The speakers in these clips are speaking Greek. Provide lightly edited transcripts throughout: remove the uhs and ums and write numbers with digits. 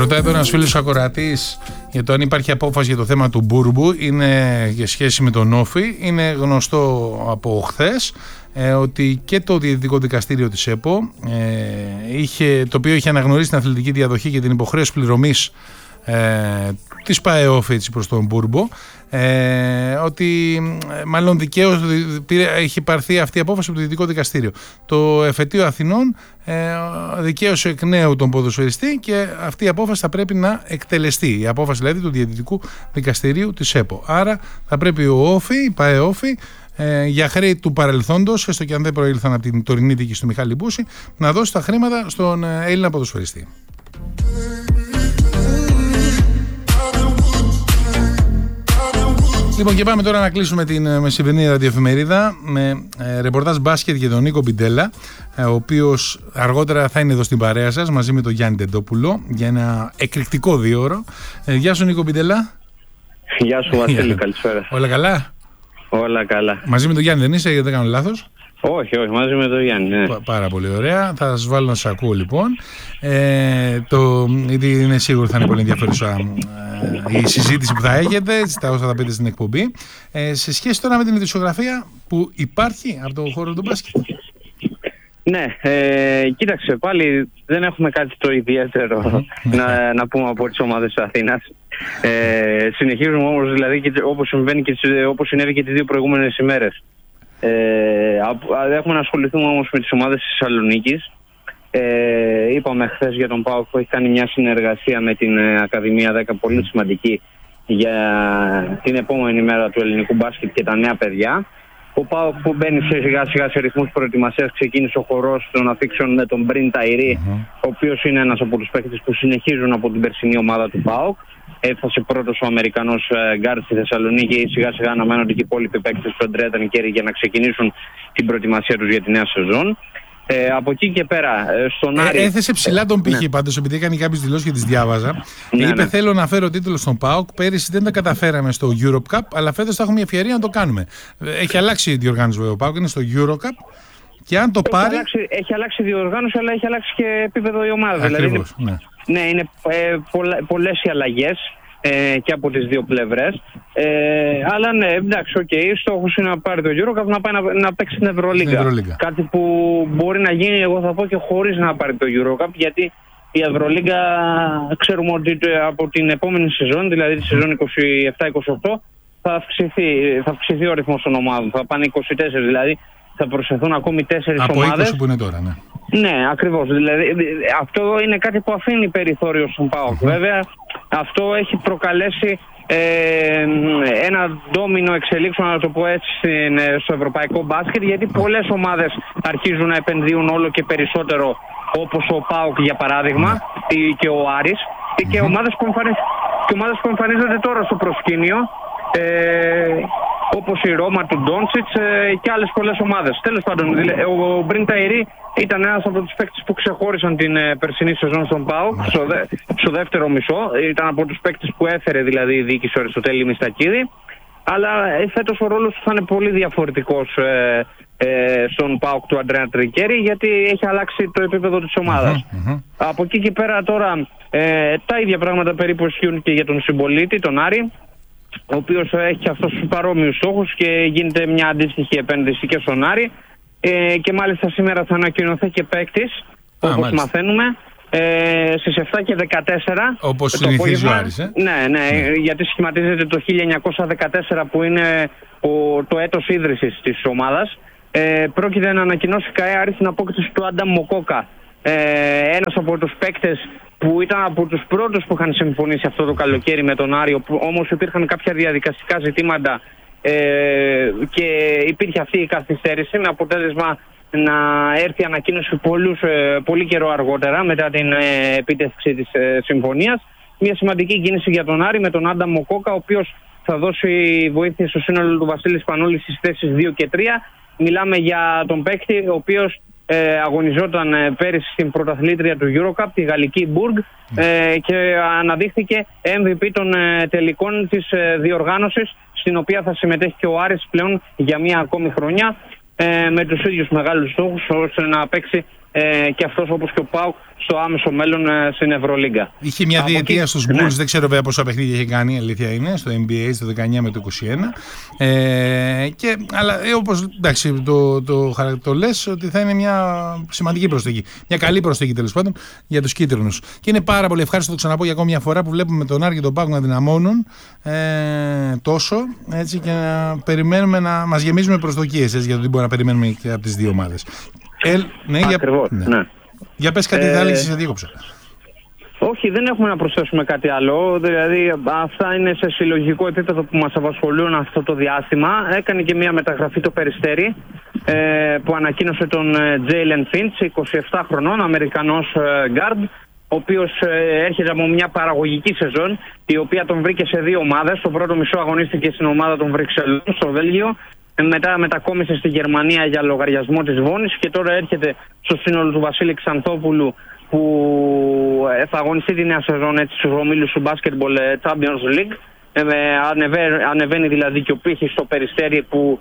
Ρωτάει εδώ ένας φίλος ακροατής για το αν υπάρχει απόφαση για το θέμα του Μπούρμπου. Είναι για σχέση με τον Όφη. Είναι γνωστό από χθες ότι και το Διαιτητικό Δικαστήριο της ΕΠΟ, το οποίο είχε αναγνωρίσει την αθλητική διαδοχή και την υποχρέωση πληρωμής της ΠΑΕΟΦ προς τον Μπούρμπο, ότι μάλλον δικαίως έχει πάρθει αυτή η απόφαση από το Διαιτητικό Δικαστήριο. Το Εφετείο Αθηνών δικαίωσε εκ νέου τον ποδοσφαιριστή και αυτή η απόφαση θα πρέπει να εκτελεστεί. Η απόφαση δηλαδή του Διαιτητικού Δικαστηρίου της ΕΠΟ. Άρα θα πρέπει η ΠΑΕΟΦ για χρέη του παρελθόντος, έστω και αν δεν προήλθαν από την τωρινή δίκη του Μιχάλη Μπούση, να δώσει τα χρήματα στον Έλληνα ποδοσφαιριστή. Λοιπόν, και πάμε τώρα να κλείσουμε την μεσημερινή ραδιοεφημερίδα με ρεπορτάζ μπάσκετ για τον Νίκο Μπιντέλα, ο οποίος αργότερα θα είναι εδώ στην παρέα σας μαζί με τον Γιάννη Τεντόπουλο για ένα εκρηκτικό 2ωρο. Γεια σου Νίκο Μπιντέλα. Γεια σου Βασίλη, καλησπέρα. Όλα καλά? Όλα καλά. Μαζί με τον Γιάννη δεν είσαι, γιατί δεν κάνω λάθος? Όχι, μαζί με τον Γιάννη, ναι. Πάρα πολύ ωραία. Θα σας βάλω να σας ακούω λοιπόν. Γιατί είναι σίγουρο θα είναι πολύ ενδιαφέρουσα η συζήτηση που θα έχετε, τα όσα θα πείτε στην εκπομπή. Σε σχέση τώρα με την ειδησιογραφία που υπάρχει από το χώρο του μπάσκετ. Ναι, κοίταξε, πάλι δεν έχουμε κάτι το ιδιαίτερο να πούμε από τις ομάδες της Αθήνας. Συνεχίζουμε όμως, δηλαδή, όπως συνέβη και τις δύο προηγούμενες ημέρες. Έχουμε να ασχοληθούμε όμως με τις ομάδες της Θεσσαλονίκης. Είπαμε χθες για τον ΠΑΟΚ που έχει κάνει μια συνεργασία με την Ακαδημία 10 πολύ σημαντική για την επόμενη μέρα του ελληνικού μπάσκετ και τα νέα παιδιά. Ο ΠΑΟΚ που μπαίνει σιγά σιγά σε ρυθμούς προετοιμασίας, ξεκίνησε ο χορός των αφήξεων με τον Μπριν Ταϊρή, ο οποίος είναι ένας από τους παίκτες που συνεχίζουν από την περσινή ομάδα του ΠΑΟΚ. Έφτασε πρώτος ο Αμερικανός γκάρντ στη Θεσσαλονίκη. Σιγά σιγά αναμένονται και οι υπόλοιποι παίκτες του Αντρέα Τανικέρη για να ξεκινήσουν την προετοιμασία τους για τη νέα σεζόν. Από εκεί και πέρα, στον Άρη. Έθεσε ψηλά τον πύχη πάντως, επειδή έκανε κάποιες δηλώσεις και τις διάβαζα. Είπε: θέλω να φέρω τίτλο στον ΠΑΟΚ. Πέρυσι δεν τα καταφέραμε στο Europe Cup, αλλά φέτος θα έχουμε ευκαιρία να το κάνουμε. Έχει αλλάξει η διοργάνωση ο ΠΑΟΚ, είναι στο Eurocup. Και αν το πάρει. Έχει αλλάξει η διοργάνωση, αλλά έχει αλλάξει και επίπεδο η ομάδα. Ακριβώς, δηλαδή, ναι, είναι πολλές οι αλλαγές και από τις δύο πλευρές. Αλλά ναι, εντάξει, στόχος είναι να πάρει το Eurocup, να πάει να παίξει την Ευρωλίγκα. Κάτι που μπορεί να γίνει, εγώ θα πω, και χωρίς να πάρει το Eurocup, γιατί η Ευρωλίγκα ξέρουμε ότι από την επόμενη σεζόν, δηλαδή τη σεζόν 27-28, θα αυξηθεί ο αριθμός των ομάδων. Θα πάνε 24, δηλαδή θα προσθεθούν ακόμη 4 ομάδες. Από 20 που είναι τώρα, ναι. Ναι, ακριβώς. Δηλαδή, αυτό είναι κάτι που αφήνει περιθώριο στον ΠΑΟΚ. Βέβαια, αυτό έχει προκαλέσει ένα ντόμινο εξελίξεων, να το πω έτσι, στο ευρωπαϊκό μπάσκετ, γιατί πολλές ομάδες αρχίζουν να επενδύουν όλο και περισσότερο, όπως ο ΠΑΟΚ για παράδειγμα, και ο Άρης, και ομάδες που εμφανίζονται τώρα στο προσκήνιο, όπως η Ρώμα του Ντόντσιτς και άλλες πολλές ομάδες. Τέλος πάντων, ο Μπριν Ταϊρή ήταν ένας από τους παίκτες που ξεχώρισαν την περσινή σεζόν στον ΠΑΟΚ στο δεύτερο μισό. Ήταν από τους παίκτες που έφερε δηλαδή η διοίκηση ο Αριστοτέλη Μιστακίδη. Αλλά φέτος ο ρόλος του θα είναι πολύ διαφορετικός στον ΠΑΟΚ του Αντρέα Τρικέρη, γιατί έχει αλλάξει το επίπεδο της ομάδας. Από εκεί και πέρα τώρα τα ίδια πράγματα περίπου ισχύουν και για τον συμπολίτη, τον Άρη, ο οποίος έχει αυτούς τους παρόμοιους στόχους και γίνεται μια αντίστοιχη επένδυση και στον Άρη, και μάλιστα σήμερα θα ανακοινωθεί και παίκτης, όπως μαθαίνουμε, στις 7 και 14. Όπως συνηθίζει ο Άρης, Ναι, γιατί σχηματίζεται το 1914 που είναι το έτος ίδρυσης της ομάδας. Πρόκειται να ανακοινώσει ΚΑΕ Άρης την απόκτηση του Άνταμ Μοκόκα, ένας από τους παίκτες που ήταν από τους πρώτους που είχαν συμφωνήσει αυτό το καλοκαίρι με τον Άρη, όμως υπήρχαν κάποια διαδικαστικά ζητήματα και υπήρχε αυτή η καθυστέρηση, με αποτέλεσμα να έρθει ανακοίνωση πολύ καιρό αργότερα μετά την επίτευξη της συμφωνίας. Μια σημαντική κίνηση για τον Άρη με τον Άνταμ Μοκόκα, ο οποίος θα δώσει βοήθεια στο σύνολο του Βασίλη Σπανούλη στις θέσεις 2 και 3. Μιλάμε για τον παίκτη ο οποίος αγωνιζόταν πέρυσι στην πρωταθλήτρια του Eurocup, τη γαλλική Bourg, και αναδείχθηκε MVP των τελικών της διοργάνωσης, στην οποία θα συμμετέχει και ο Άρης πλέον για μία ακόμη χρονιά, με τους ίδιους μεγάλους στόχους, ώστε να παίξει και αυτός όπως και ο ΠΑΟΚ στο άμεσο μέλλον στην Ευρωλίγκα. Είχε μια διετία στους Bulls, δεν ξέρω βέβαια πόσα παιχνίδια είχε κάνει, αλήθεια είναι, στο NBA, στο 19 με το 21. Αλλά όπως εντάξει, το λες ότι θα είναι μια σημαντική προσθήκη. Μια καλή προσθήκη τέλος πάντων για τους κίτρινους. Και είναι πάρα πολύ ευχάριστο, το ξαναπώ για ακόμη μια φορά, που βλέπουμε τον Άρη και τον ΠΑΟΚ να δυναμώνουν τόσο, έτσι, και να περιμένουμε να μας γεμίζουμε προσδοκίες, έτσι, για το τι μπορεί να περιμένουμε και από τις δύο ομάδες. Ναι, Ακριβώς, ναι. Για πες κάτι, θα έλεγες, σε διέκοψα. Όχι, δεν έχουμε να προσθέσουμε κάτι άλλο. Δηλαδή, αυτά είναι σε συλλογικό επίπεδο που μας απασχολούν αυτό το διάστημα. Έκανε και μια μεταγραφή το Περιστέρι, που ανακοίνωσε τον Τζέιλεν Φίντς, 27 χρονών, Αμερικανός γκάρντ, ο οποίος έρχεται από μια παραγωγική σεζόν, η οποία τον βρήκε σε δύο ομάδες. Στο πρώτο μισό αγωνίστηκε στην ομάδα των Βρυξελών, στο Βέλγιο. Μετά μετακόμισε στη Γερμανία για λογαριασμό της Βόνης και τώρα έρχεται στο σύνολο του Βασίλη Ξανθόπουλου, που θα αγωνιστεί τη νέα σεζόν στους ομίλους του Basketball Champions League. Ανεβαίνει δηλαδή και ο πύχης στο Περιστέρι, που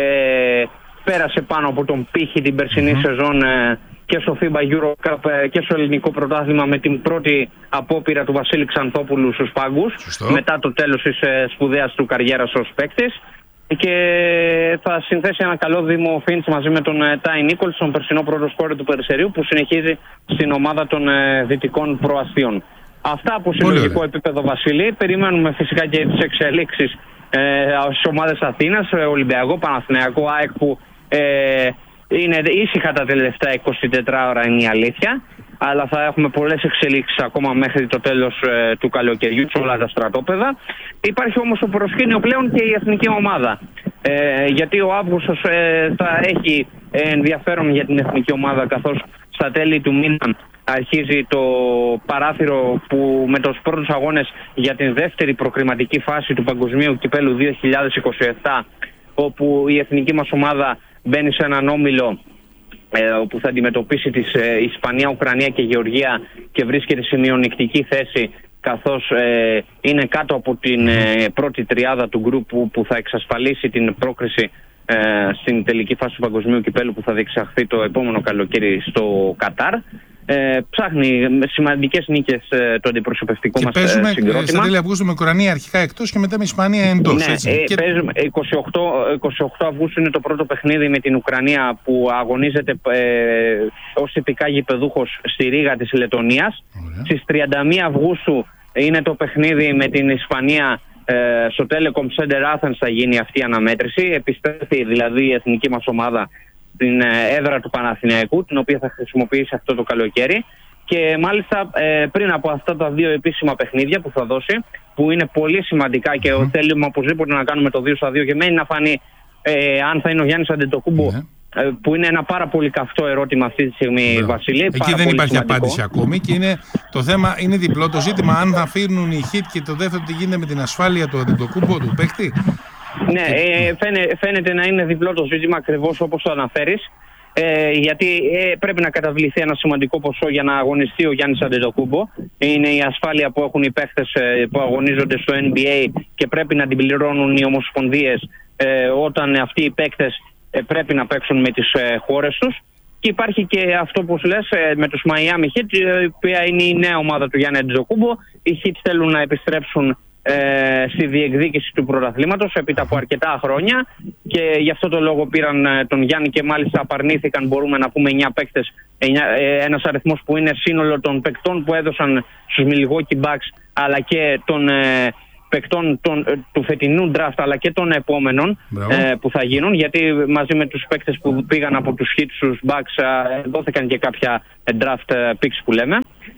πέρασε πάνω από τον πύχη την περσινή σεζόν και στο FIBA Euro Cup και στο ελληνικό πρωτάθλημα, με την πρώτη απόπειρα του Βασίλη Ξανθόπουλου στους πάγκους. Μετά το τέλος της σπουδαίας του καριέρας ως παίκτης. Και θα συνθέσει ένα καλό δήμο ο Φίντς μαζί με τον Τάι Νίκολς, τον περσινό πρώτο σκόρερ του Περιστερίου, που συνεχίζει στην ομάδα των δυτικών προαστίων. Αυτά από συλλογικό επίπεδο, Βασίλη. Περιμένουμε φυσικά και τις εξελίξεις στις ομάδες Αθήνας, Ολυμπιακό, Παναθηναϊκό, ΑΕΚ, που είναι ήσυχα τα τελευταία 24 ώρα, είναι η αλήθεια. Αλλά θα έχουμε πολλές εξελίξεις ακόμα μέχρι το τέλος του καλοκαιριού σε όλα τα στρατόπεδα. Υπάρχει όμως στο προσκήνιο πλέον και η εθνική ομάδα. Γιατί ο Αύγουστος θα έχει ενδιαφέρον για την εθνική ομάδα, καθώς στα τέλη του μήνα αρχίζει το παράθυρο που με τους πρώτους αγώνες για την δεύτερη προκριματική φάση του Παγκοσμίου Κυπέλλου 2027, όπου η εθνική μας ομάδα μπαίνει σε έναν όμιλο όπου θα αντιμετωπίσει τις Ισπανία, Ουκρανία και Γεωργία και βρίσκεται σε μειονεκτική θέση, καθώς είναι κάτω από την πρώτη τριάδα του γκρουπ που θα εξασφαλίσει την πρόκριση στην τελική φάση του Παγκοσμίου Κυπέλλου, που θα διεξαχθεί το επόμενο καλοκαίρι στο Κατάρ. Ψάχνει σημαντικές νίκες το αντιπροσωπευτικό μας συγκρότημα. Και παίζουμε στα τέλη Αυγούστου με Ουκρανία αρχικά εκτός και μετά με Ισπανία εντός. Ναι, παίζουμε 28 Αυγούστου είναι το πρώτο παιχνίδι με την Ουκρανία, που αγωνίζεται ως τυπικά γηπεδούχος στη Ρήγα της Λετωνίας. Στις 31 Αυγούστου είναι το παιχνίδι με την Ισπανία στο Telecom Center Athens, θα γίνει αυτή η αναμέτρηση. Επιστρέφει δηλαδή η εθνική μας ομάδα στην έδρα του Παναθηναϊκού, την οποία θα χρησιμοποιήσει αυτό το καλοκαίρι. Και μάλιστα πριν από αυτά τα δύο επίσημα παιχνίδια που θα δώσει, που είναι πολύ σημαντικά και θέλουμε οπωσδήποτε να κάνουμε το 2-2, και μένει να φανεί αν θα είναι ο Γιάννης Αντετοκούμπο, που είναι ένα πάρα πολύ καυτό ερώτημα αυτή τη στιγμή, Βασίλη. Εκεί δεν υπάρχει απάντηση ακόμη, και το θέμα είναι διπλό. Το ζήτημα αν θα αφήνουν οι hit, και το δεύτερο τι γίνεται με την ασφάλεια του Αντετοκούμπο, του παίκτη. Ναι, φαίνεται να είναι διπλό το ζήτημα, ακριβώς όπως το αναφέρεις. Γιατί πρέπει να καταβληθεί ένα σημαντικό ποσό για να αγωνιστεί ο Γιάννης Αντετοκούμπο. Είναι η ασφάλεια που έχουν οι παίχτες που αγωνίζονται στο NBA και πρέπει να την πληρώνουν οι ομοσπονδίες όταν αυτοί οι παίκτες πρέπει να παίξουν με τις χώρες τους. Και υπάρχει και αυτό που σου λες με τους Miami Heat, η οποία είναι η νέα ομάδα του Γιάννη Αντετοκούμπο. Οι Heat θέλουν να επιστρέψουν στη διεκδίκηση του πρωταθλήματος έπειτα από αρκετά χρόνια, και γι' αυτό το λόγο πήραν τον Γιάννη, και μάλιστα απαρνήθηκαν, μπορούμε να πούμε, 9 παίκτες, ένας αριθμός που είναι σύνολο των παικτών που έδωσαν στους Milwaukee Bucks, αλλά και των παικτών του φετινού draft, αλλά και των επόμενων που θα γίνουν, γιατί μαζί με τους παίκτες που πήγαν από τους Heat στους Bucks δόθηκαν και κάποια draft picks που λέμε.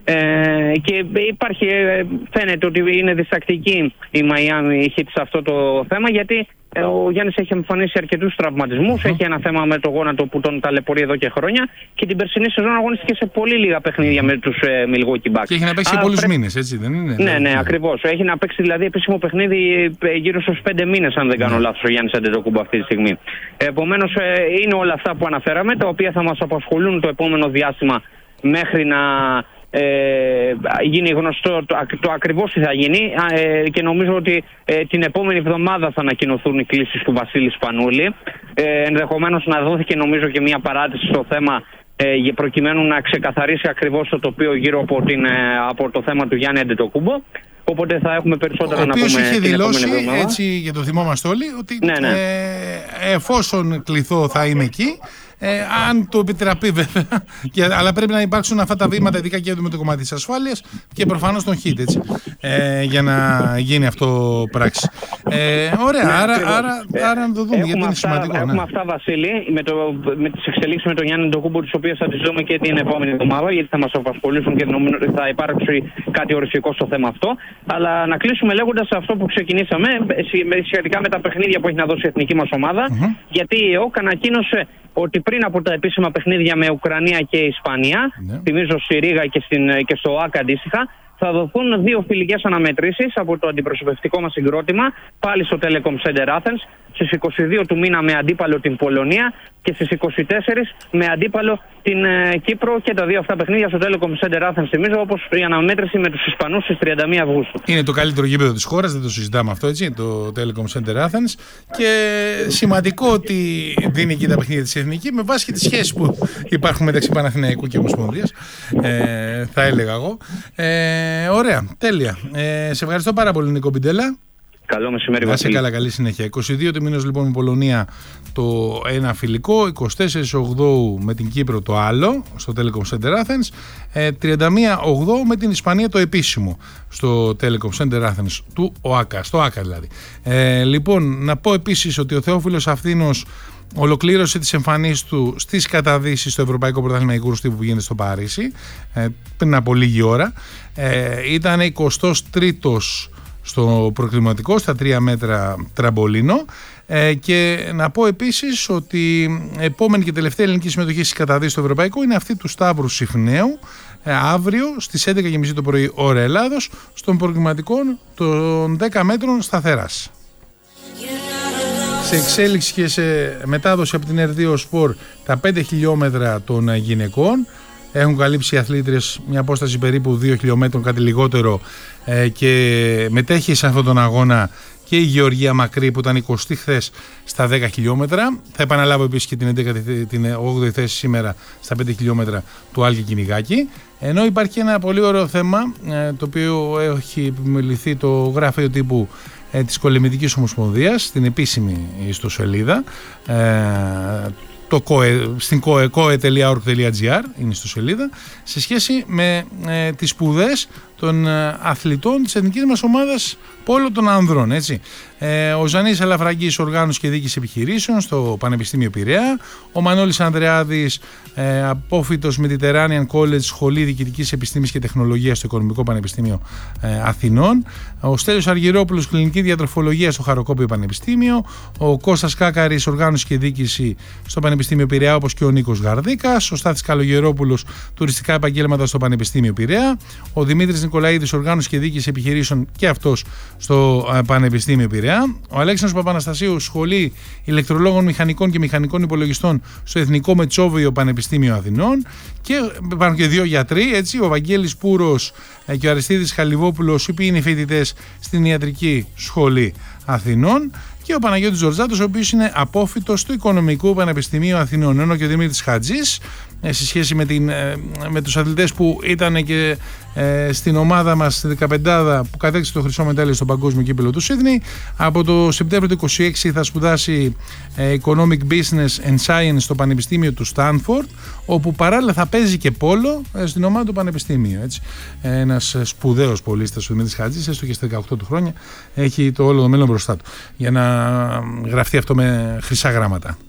Και φαίνεται ότι είναι διστακτική η Miami Heat σε αυτό το θέμα, γιατί ο Γιάννης έχει εμφανίσει αρκετούς τραυματισμούς, έχει ένα θέμα με το γόνατο που τον ταλαιπωρεί εδώ και χρόνια, και την περσινή σεζόν αγωνίστηκε σε πολύ λίγα παιχνίδια με τους Milwaukee Bucks. Και έχει να παίξει πολλούς μήνες, έτσι δεν είναι? Ναι, ακριβώς. Έχει να παίξει δηλαδή επίσημο παιχνίδι γύρω στους 5 μήνες, αν δεν κάνω λάθος, ο Γιάννης Αντετοκούμπο αυτή τη στιγμή. Επομένως, είναι όλα αυτά που αναφέραμε, τα οποία θα μας απασχολούν το επόμενο διάστημα μέχρι να γίνει γνωστό το ακριβώς τι θα γίνει, και νομίζω ότι την επόμενη εβδομάδα θα ανακοινωθούν οι κλήσεις του Βασίλη Σπανούλη. Ενδεχομένως να δόθηκε, νομίζω, και μια παράτηση στο θέμα προκειμένου να ξεκαθαρίσει ακριβώς το τοπίο γύρω από το θέμα του Γιάννη Αντετοκούμπο. Οπότε θα έχουμε περισσότερα να πούμε. Ο οποίος είχε δηλώσει, έτσι για το θυμόμαστε όλοι, ότι εφόσον κληθώ θα είμαι εκεί. Αν το επιτραπεί βέβαια, αλλά πρέπει να υπάρξουν αυτά τα βήματα, ειδικά και με το κομμάτι της ασφάλειας και προφανώς τον HIT, έτσι, για να γίνει αυτό πράξη. Ωραία, άρα να το δούμε, γιατί είναι σημαντικό. Έχουμε αυτά, Βασίλη, με τις εξελίξεις με τον Γιάννη Αντετοκούμπο, τις οποίες θα τις δούμε και την επόμενη εβδομάδα, γιατί θα μας απασχολήσουν και νομίζω ότι θα υπάρξει κάτι οριστικό στο θέμα αυτό. Αλλά να κλείσουμε λέγοντας αυτό που ξεκινήσαμε, σχετικά με τα παιχνίδια που έχει να δώσει η εθνική μας ομάδα, γιατί η ΕΟΚ ανακοίνωσε ότι πριν από τα επίσημα παιχνίδια με Ουκρανία και Ισπανία, θυμίζω στη Ρήγα και στο ΟΑΚΑ αντίστοιχα, θα δοθούν 2 φιλικές αναμετρήσεις από το αντιπροσωπευτικό μας συγκρότημα, πάλι στο Telecom Center Athens, στις 22 του μήνα με αντίπαλο την Πολωνία και στις 24 με αντίπαλο την Κύπρο, και τα 2 αυτά παιχνίδια στο Telecom Center Athens, θυμίζω, όπως η αναμέτρηση με τους Ισπανούς στις 31 Αυγούστου. Είναι το καλύτερο γήπεδο της χώρας, δεν το συζητάμε αυτό, έτσι, το Telecom Center Athens, και σημαντικό ότι δίνει εκεί τα παιχνίδια της εθνική με βάση και τις σχέσεις που υπάρχουν μεταξύ Παναθηναϊκού και Ομοσπονδίας, θα έλεγα εγώ. Ωραία, τέλεια. Σε ευχαριστώ πάρα πολύ, Νίκο Πιντέλα. Καλό μεσημέρι, Βασίλη. Καλά, καλή συνέχεια. 22 του μήνος λοιπόν με Πολωνία το ένα φιλικό, 24/8 με την Κύπρο το άλλο στο Telecom Center Athens, 31/8 με την Ισπανία το επίσημο στο Telecom Center Athens του ΟΑΚΑ, στο ΟΑΚΑ δηλαδή. Λοιπόν, να πω επίσης ότι ο Θεόφιλος Αυθήνος ολοκλήρωσε τις εμφανίσεις του στις καταδύσεις στο Ευρωπαϊκό Πρωτάθλημα Υγρού Στίβου που γίνεται στο Παρίσι πριν από λίγη ώρα. Ήταν 23ος στο προκριματικό, στα 3 μέτρα τραμπολίνο, και να πω επίσης ότι επόμενη και τελευταία ελληνική συμμετοχή στις καταδύσεις στο Ευρωπαϊκό είναι αυτή του Σταύρου Συφνέου, αύριο στις 11.30 το πρωί ώρα Ελλάδος, στον προκριματικό των 10 μέτρων σταθεράς. Σε εξέλιξη και σε μετάδοση από την R2 Sport τα 5 χιλιόμετρα των γυναικών. Έχουν καλύψει οι αθλήτριες μια απόσταση περίπου 2 χιλιόμετρων, κάτι λιγότερο, και μετέχει σε αυτόν τον αγώνα και η Γεωργία Μακρύ που ήταν 20η χθες στα 10 χιλιόμετρα. Θα επαναλάβω επίσης και την 8η θέση σήμερα στα 5 χιλιόμετρα του Άλκη Κυνηγάκη. Ενώ υπάρχει ένα πολύ ωραίο θέμα, το οποίο έχει επιμεληθεί το γραφείο τύπου της Κολυμβητικής Ομοσπονδίας στην επίσημη ιστοσελίδα, στην koe.org.gr είναι στο σελίδα, σε σχέση με τις σπουδές των αθλητών της εθνικής μας ομάδας πόλο των ανδρών, έτσι. Ο Ζανής Αλαφραγκής, οργάνωση και διοίκηση επιχειρήσεων στο Πανεπιστήμιο Πειραιά, ο Μανώλης Ανδρεάδης, απόφοιτος Mediterranean College, Σχολή Διοικητικής Επιστήμης και Τεχνολογίας στο Οικονομικό Πανεπιστήμιο Αθηνών, ο Στέλιος Αργυρόπουλος, Κλινική Διατροφολογία στο Χαροκόπιο Πανεπιστήμιο, ο Κώστας Κάκαρης, οργάνωση και διοίκηση στο Πανεπιστήμιο Πειραιά, όπως και ο Νίκος Γαρδίκας, ο Στάθης Καλογερόπουλος, τουριστικά επαγγέλματα στο Πανεπιστήμιο Πειραιά, ο Δημήτρης Νικολαίδης, οργάνωση και διοίκηση επιχειρήσεων και αυτός στο Πανεπιστήμιο Πειραιά, ο Αλέξανδρος Παπαναστασίου, Σχολή Ηλεκτρολόγων Μηχανικών και Μηχανικών Υπολογιστών στο Εθνικό Μετσόβιο Πανεπιστήμιο Αθηνών, και υπάρχουν και 2 γιατροί, έτσι, ο Βαγγέλης Πούρος και ο Αριστίδης Χαλιβόπουλος, οι οποίοι είναι φοιτητές στην Ιατρική Σχολή Αθηνών, και ο Παναγιώτης Ζορζάτος, ο οποίος είναι απόφοιτος του Οικονομικού Πανεπιστημίου Αθηνών, ενώ και ο Δημήτρης Χατζής, σε σχέση με τους αθλητές που ήταν και στην ομάδα μας στη 15 που κατέκτησε το χρυσό μετάλλιο στο παγκόσμιο κύπελλο του Σίδνεϊ. Από το Σεπτέμβριο του 2026 θα σπουδάσει Economic Business and Science στο Πανεπιστήμιο του Στάνφορντ, όπου παράλληλα θα παίζει και πόλο στην ομάδα του Πανεπιστήμιου. Έτσι. Ένας σπουδαίος πολίστας ο Δημήτρης Χατζής, έστω και στα 18 του χρόνια, έχει το όλο το μέλλον μπροστά του για να γραφτεί αυτό με χρυσά γράμματα.